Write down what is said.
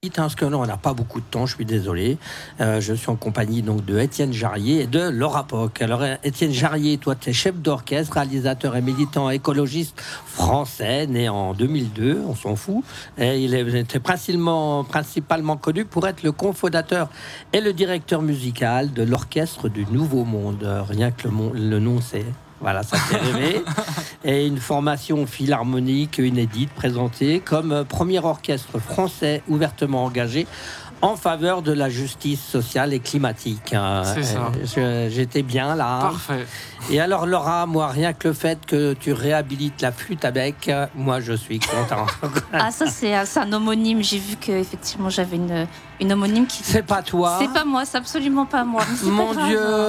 rapide, parce que là, on n'a pas beaucoup de temps, je suis désolé. Je suis en compagnie donc de Étienne Jarrier et de Laura Poc. Alors, Étienne Jarrier, toi, tu es chef d'orchestre, réalisateur et militant écologiste français, né en 2002, on s'en fout. Et il était principalement connu pour être le cofondateur et le directeur musical de l'Orchestre du Nouveau Monde. Rien que le nom, c'est... Voilà, ça fait rêver. Et une formation philharmonique inédite présentée comme premier orchestre français ouvertement engagé en faveur de la justice sociale et climatique. C'est ça. J'étais bien là. Parfait. Et alors Laura, moi, rien que le fait que tu réhabilites la flûte à bec, moi je suis content. Ah, ça c'est un homonyme. J'ai vu qu'effectivement j'avais une homonyme qui... C'est pas toi? C'est pas moi, c'est absolument pas moi. Mais c'est Mon pas grave. Dieu.